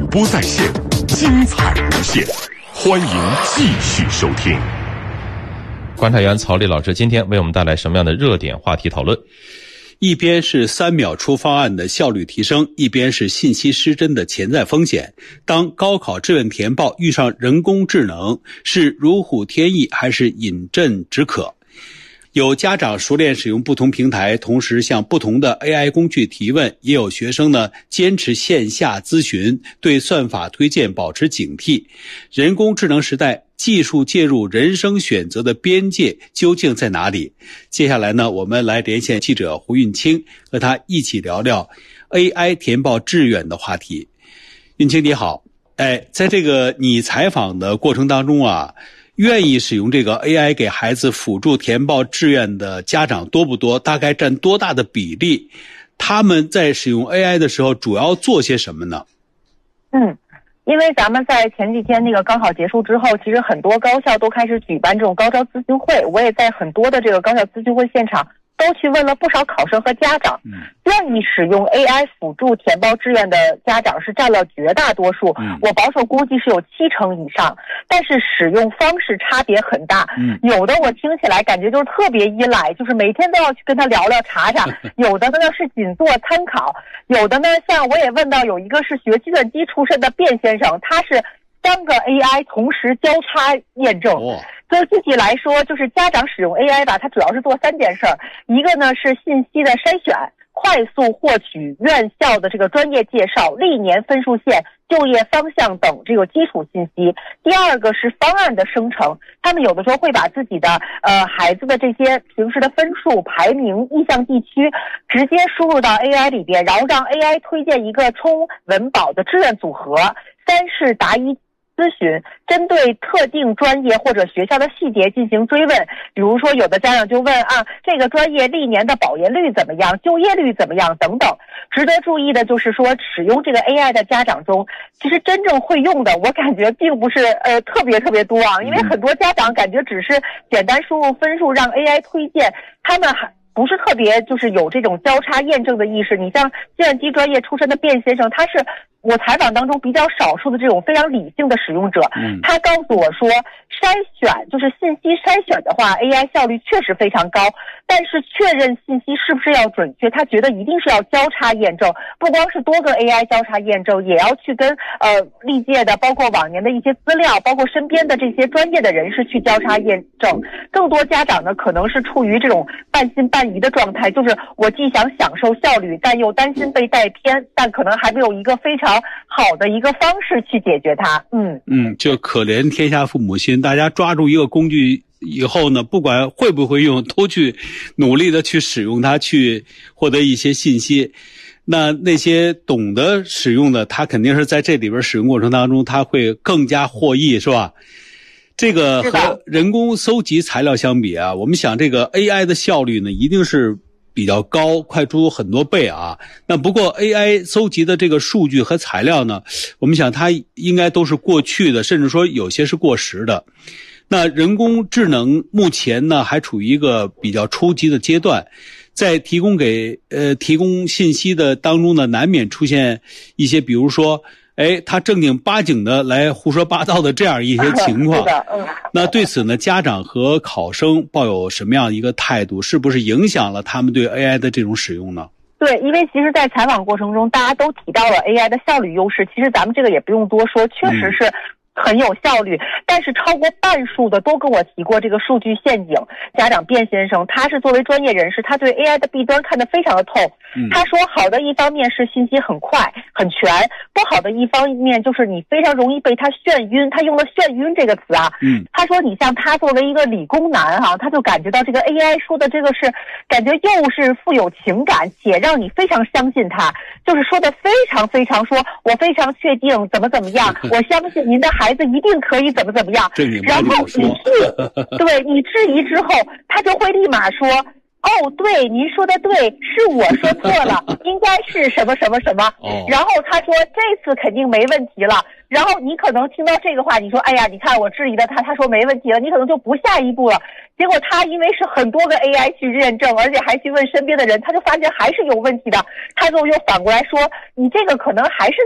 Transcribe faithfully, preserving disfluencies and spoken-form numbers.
播在线，精彩无限，欢迎继续收听。 观察员曹丽老师今天为我们带来什么样的热点话题讨论？ 一边是三秒出方案的效率提升，一边是信息失真的潜在风险。当高考志愿填报遇上人工智能，是如虎添翼还是饮鸩止渴？有家长熟练使用不同平台，同时向不同的 A I 工具提问，也有学生呢坚持线下咨询，对算法推荐保持警惕。人工智能时代，技术介入人生选择的边界究竟在哪里？接下来呢，我们来连线记者胡运清，和他一起聊聊 A I 填报志愿的话题。运清你好，哎，在这个你采访的过程当中啊，愿意使用这个 A I 给孩子辅助填报志愿的家长多不多？大概占多大的比例？他们在使用 A I 的时候主要做些什么呢？ 嗯，因为咱们在前几天那个高考结束之后，其实很多高校都开始举办这种高招咨询会，我也在很多的这个高校咨询会现场都去问了不少考生和家长，愿意使用 A I 辅助填报志愿的家长是占了绝大多数，我保守估计是有七成以上，但是使用方式差别很大，有的我听起来感觉就是特别依赖，就是每天都要去跟他聊聊查查，有的呢是仅做参考，有的呢像我也问到有一个是学计算机出身的卞先生，他是三个 A I 同时交叉验证，所以具体来说，就是家长使用 A I 吧，它主要是做三件事儿。一个呢是信息的筛选，快速获取院校的这个专业介绍、历年分数线、就业方向等这个基础信息。第二个是方案的生成，他们有的时候会把自己的呃孩子的这些平时的分数、排名、意向地区直接输入到 A I 里边，然后让 A I 推荐一个冲文保的志愿组合。三是答疑咨询，针对特定专业或者学校的细节进行追问，比如说有的家长就问啊，这个专业历年的保研率怎么样，就业率怎么样等等。值得注意的就是说，使用这个 A I 的家长中，其实真正会用的我感觉并不是呃特别特别多啊，因为很多家长感觉只是简单输入分数让 A I 推荐，他们还不是特别就是有这种交叉验证的意识。你像计算机专业出身的卞先生，他是我采访当中比较少数的这种非常理性的使用者，他告诉我说，筛选就是信息筛选的话 A I 效率确实非常高，但是确认信息是不是要准确，他觉得一定是要交叉验证，不光是多个 A I 交叉验证，也要去跟呃历届的包括往年的一些资料，包括身边的这些专业的人士去交叉验证。更多家长呢可能是处于这种半信半疑的状态，就是我既想享受效率，但又担心被带偏，但可能还没有一个非常好的一个方式去解决它。嗯嗯，就可怜天下父母心，大家抓住一个工具以后呢，不管会不会用，都去努力的去使用它，去获得一些信息。那那些懂得使用的，他肯定是在这里边使用过程当中，他会更加获益，是吧？这个和人工搜集材料相比啊，我们想这个 A I 的效率呢，一定是比较高，快出很多倍啊。那不过 A I 搜集的这个数据和材料呢，我们想它应该都是过去的，甚至说有些是过时的。那人工智能目前呢还处于一个比较初级的阶段，在提供给呃提供信息的当中呢，难免出现一些比如说哎，他正经八经的来胡说八道的这样一些情况， 嗯、 那对此呢，家长和考生抱有什么样一个态度？是不是影响了他们对 A I 的这种使用呢？ 对，因为其实在采访过程中，大家都提到了 A I 的效率优势，其实咱们这个也不用多说，确实是很有效率，但是超过半数的都跟我提过这个数据陷阱。家长卞先生，他是作为专业人士，他对 A I 的弊端看得非常的透。他说好的一方面是信息很快很全，不好的一方面就是你非常容易被他眩晕，他用了眩晕这个词啊。嗯，他说你像他作为一个理工男哈、啊，他就感觉到这个 A I 说的这个是感觉又是富有情感，且让你非常相信他，就是说的非常非常说我非常确定怎么怎么样，我相信您的孩子一定可以怎么怎么样。然后你质对你质疑之后，他就会立马说哦，对，您说的对，是我说错了，应该是什么什么什么。然后他说这次肯定没问题了。然后你可能听到这个话，你说哎呀，你看我质疑的他，他说没问题了，你可能就不下一步了。结果他因为是很多个 A I 去认证，而且还去问身边的人，他就发现还是有问题的。他就又反过来说，你这个可能还是